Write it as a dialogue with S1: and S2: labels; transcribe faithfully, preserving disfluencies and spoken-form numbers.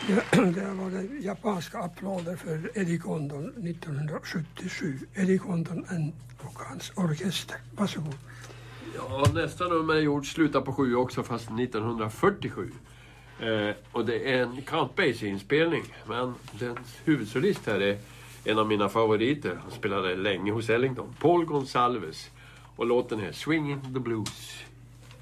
S1: Det var det japanska applåder för Eddie Condon nittonhundrasjuttiosju. Eddie Condon och hans orkester. Varsågod.
S2: Ja, nästa nummer är gjort sluta på sju också, fast nittonhundrafyrtiosju. Eh, och det är en Count Basie-inspelning. Men den huvudsolist här är en av mina favoriter. Han spelade länge hos Ellington. Paul Gonsalves. Och låten är Swinging the Blues.